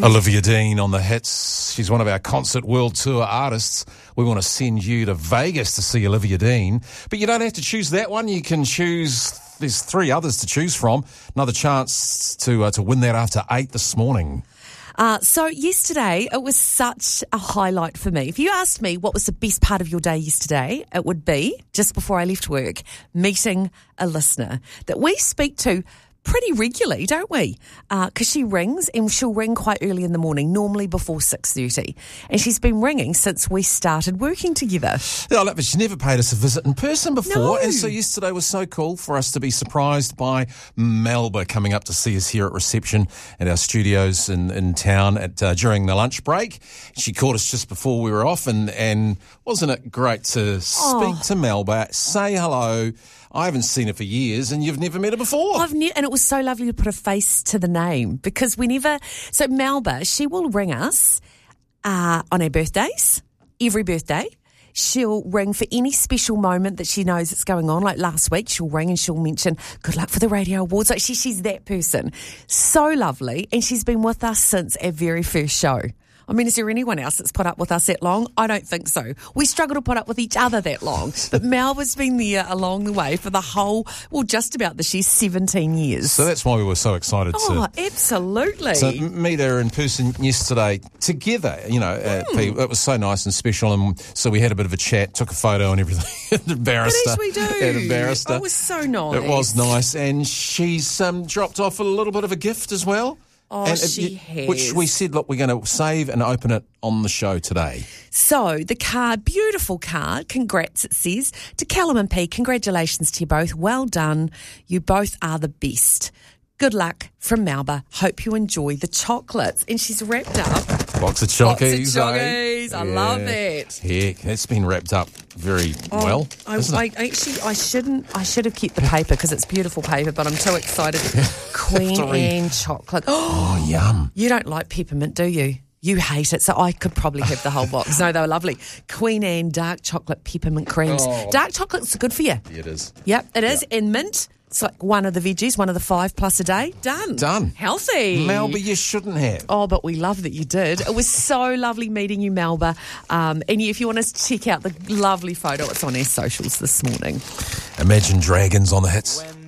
Olivia Dean on the hits. She's one of our Concert World Tour artists. We want to send you to Vegas to see Olivia Dean. But you don't have to choose that one. You can choose, there's 3 others to choose from. Another chance to win that after 8 this morning. So yesterday, it was such a highlight for me. If you asked me what was the best part of your day yesterday, it would be, just before I left work, meeting a listener that we speak to pretty regularly, don't we? Because she rings, and she'll ring quite early in the morning, normally before 6:30. And she's been ringing since we started working together. Yeah, but she never paid us a visit in person before. No. And so yesterday was so cool for us to be surprised by Melba coming up to see us here at reception at our studios in town during the lunch break. She called us just before we were off, and wasn't it great to speak to Melba, say hello. I haven't seen her for years, and you've never met her before. And it was so lovely to put a face to the name, because so Melba, she will ring us on our birthdays, every birthday. She'll ring for any special moment that she knows that's going on. Like last week, she'll ring and she'll mention, good luck for the radio awards. Like she's that person. So lovely. And she's been with us since our very first show. I mean, is there anyone else that's put up with us that long? I don't think so. We struggle to put up with each other that long. But Melba's been there along the way for the whole, just about this year's 17 years. So that's why we were so excited absolutely. to meet her in person yesterday together. It was so nice and special. And so we had a bit of a chat, took a photo and everything. Embarrassed her. But as we do. It embarrassed her. It was so nice. It was nice. And she's dropped off a little bit of a gift as well. Oh, she has. Which we said, look, we're going to save and open it on the show today. So the card, beautiful card, congrats, it says, to Callum and P, congratulations to you both. Well done. You both are the best. Good luck from Melba. Hope you enjoy the chocolates. And she's wrapped up. Box of chockies. I love it. Heck, it's been wrapped up very well. I should have kept the paper because it's beautiful paper, but I'm too excited. Queen Anne chocolate. Oh, yum. You don't like peppermint, do you? You hate it, so I could probably have the whole box. No, they were lovely. Queen Anne dark chocolate peppermint creams. Oh. Dark chocolate's good for you. Yeah, it is. Yep, it is. And mint. It's like one of the veggies, one of the 5 plus a day. Done. Healthy. Melba, you shouldn't have. Oh, but we love that you did. It was so lovely meeting you, Melba. And if you want to check out the lovely photo, it's on our socials this morning. Imagine Dragons on the hits.